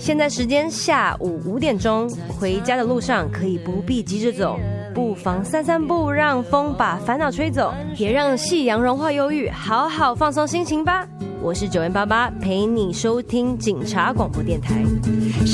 现在时间下午5点钟，回家的路上可以不必急着走，不妨散散步，让风把烦恼吹走，也让夕阳融化忧郁，好好放松心情吧。我是9N88，陪你收听警察广播电台。